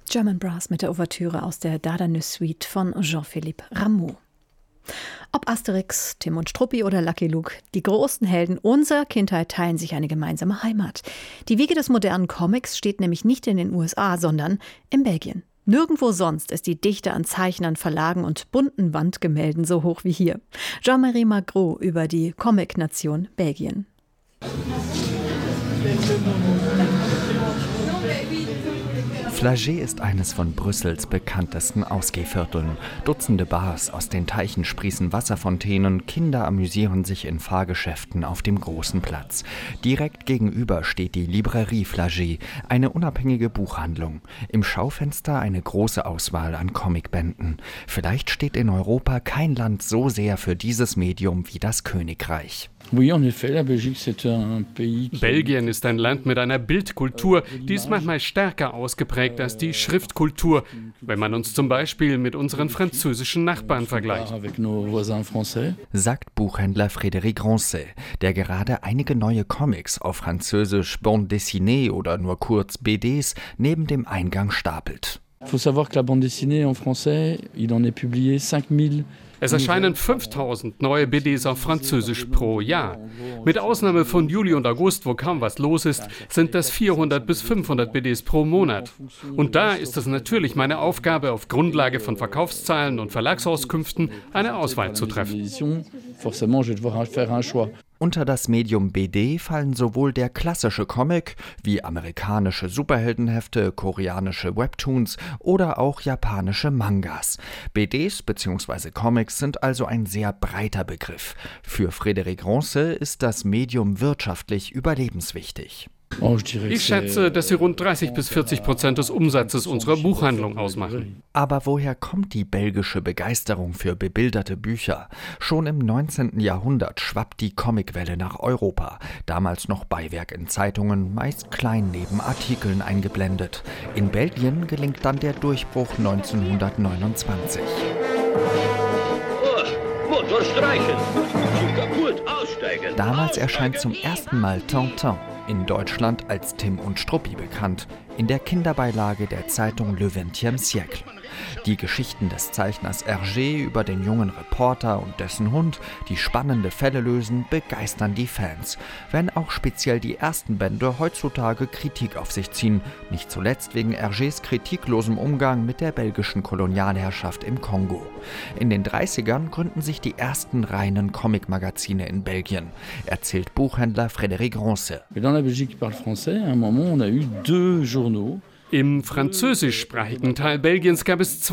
German Brass mit der Ouvertüre aus der Dardanus-Suite von Jean-Philippe Rameau. Ob Asterix, Tim und Struppi oder Lucky Luke, die großen Helden unserer Kindheit teilen sich eine gemeinsame Heimat. Die Wiege des modernen Comics steht nämlich nicht in den USA, sondern in Belgien. Nirgendwo sonst ist die Dichte an Zeichnern, Verlagen und bunten Wandgemälden so hoch wie hier. Jean-Marie Magro über die Comic-Nation Belgien. Flagey ist eines von Brüssels bekanntesten Ausgehvierteln. Dutzende Bars, aus den Teichen sprießen Wasserfontänen, Kinder amüsieren sich in Fahrgeschäften auf dem großen Platz. Direkt gegenüber steht die Librairie Flagey, eine unabhängige Buchhandlung. Im Schaufenster eine große Auswahl an Comicbänden. Vielleicht steht in Europa kein Land so sehr für dieses Medium wie das Königreich. Belgien ist ein Land mit einer Bildkultur, die ist manchmal stärker ausgeprägt als die Schriftkultur, wenn man uns zum Beispiel mit unseren französischen Nachbarn vergleicht. Sagt Buchhändler Frédéric Groncet, der gerade einige neue Comics auf Französisch Bande dessinée oder nur kurz BDs neben dem Eingang stapelt. Il faut savoir que la bande dessinée en français, il en est publié 5000. Es erscheinen 5000 neue BDs auf Französisch pro Jahr. Mit Ausnahme von Juli und August, wo kaum was los ist, sind das 400 bis 500 BDs pro Monat. Und da ist es natürlich meine Aufgabe, auf Grundlage von Verkaufszahlen und Verlagsauskünften eine Auswahl zu treffen. Unter das Medium BD fallen sowohl der klassische Comic wie amerikanische Superheldenhefte, koreanische Webtoons oder auch japanische Mangas. BDs bzw. Comics sind also ein sehr breiter Begriff. Für Frédéric Groncet ist das Medium wirtschaftlich überlebenswichtig. Ich schätze, dass sie rund 30 bis 40% des Umsatzes unserer Buchhandlung ausmachen. Aber woher kommt die belgische Begeisterung für bebilderte Bücher? Schon im 19. Jahrhundert schwappt die Comicwelle nach Europa. Damals noch Beiwerk in Zeitungen, meist klein neben Artikeln eingeblendet. In Belgien gelingt dann der Durchbruch 1929. Motor streichen. Kaputt, aussteigen. Damals erscheint zum ersten Mal Tintin, in Deutschland als Tim und Struppi bekannt, in der Kinderbeilage der Zeitung Le 20e Siècle. Die Geschichten des Zeichners Hergé über den jungen Reporter und dessen Hund, die spannende Fälle lösen, begeistern die Fans. Wenn auch speziell die ersten Bände heutzutage Kritik auf sich ziehen, nicht zuletzt wegen Hergés kritiklosem Umgang mit der belgischen Kolonialherrschaft im Kongo. In den 30ern gründen sich die ersten reinen Comic-Magazine in Belgien, erzählt Buchhändler Frédéric Groncet. Im französischsprachigen Teil Belgiens gab es